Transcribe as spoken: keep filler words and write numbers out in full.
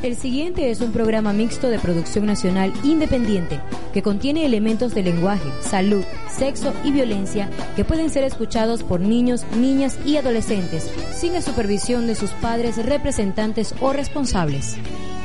El siguiente es un programa mixto de producción nacional independiente que contiene elementos de lenguaje, salud, sexo y violencia que pueden ser escuchados por niños, niñas y adolescentes sin la supervisión de sus padres, representantes o responsables.